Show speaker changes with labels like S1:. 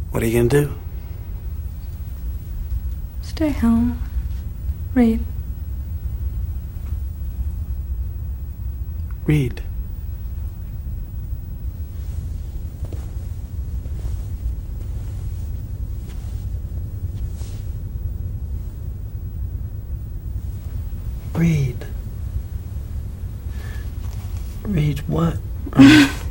S1: What are you gonna do?
S2: Stay home. Read.
S1: Read. Read. Read what?